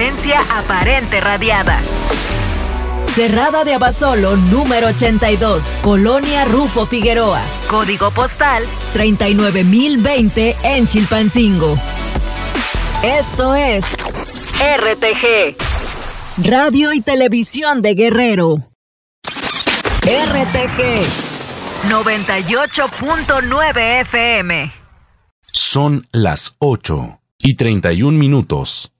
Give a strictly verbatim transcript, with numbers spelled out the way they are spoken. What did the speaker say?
frecuencia aparente radiada. Cerrada de Abasolo, número ochenta y dos, Colonia Rufo Figueroa. Código postal treinta y nueve mil veinte en Chilpancingo. Esto es R T G, Radio y Televisión de Guerrero. R T G noventa y ocho punto nueve F M. Son las ocho y treinta y un minutos.